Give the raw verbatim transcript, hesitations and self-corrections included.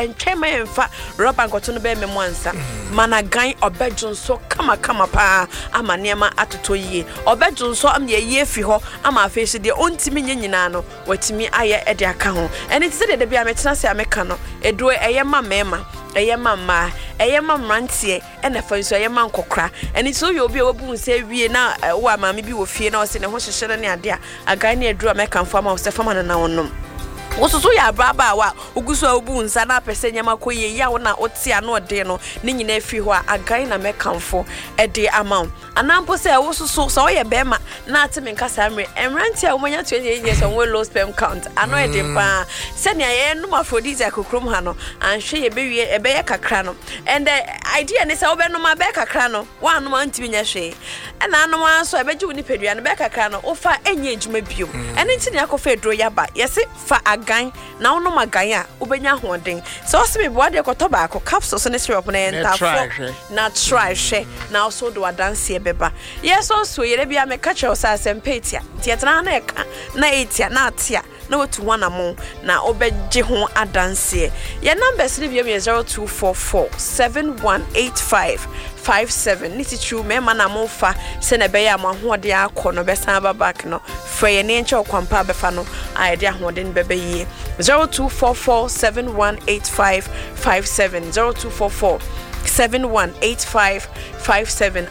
entwe ma emfa rubber nkoto no be me mwansa mana gan obedwonso kama kama pa ama niema atoto yie obedwonso am ye yie fi ho ama afeshi de ontimi nyanyina no watimi aye ede aka ho ene ti se de bia metena se ameka no edo eye ma mema eye ma ma eye ma mrantie ene fa nso eye ma nkokra ene so yo bi e wobu nse wie na wo amame bi wo fie na o se ne ho hyehye ne ade a agan ne aduru ameka mfa ma o se fama na na wonom wososo ya braba wa uguso obu nsa na pese nyama koye ya wona otia no de no ne nyina afi ho a agan na mekamfo e de amount anampo se wososo so ye bema na atime nkasa amre emranti a womanya twenty years on low sperm count ano e de pa se ne ye no aphrodite akokrom ha no anhwe ye bewie e be ye kakra no and the idea ne se wo be no ma be kakra no wa no ma ntimi nya hwe e na no ma so e be ju ni pedua no be kakra no wo fa enye adwuma biom ene ntini akofa edro yaba yesi fa gan na wono magan a ubenya hoden so osime bo ade kotoba ko capsules ne syrup na entafo na try hwe na also do adanse beba yes so yere bia me catch us as empatia tietna na eka na etia na atia na wotu wana mo na obegye ho adanse ye numbers ne bia zero two four four seven one eight five five seven niti true me ma na mo fa se na be ya mo hoode akọ no be san ba back no fa ye ne nche okwampa be fa no a de ahoode ne bebe yi zero two four four seven one eight five five seven zero two four four seven one eight five five seven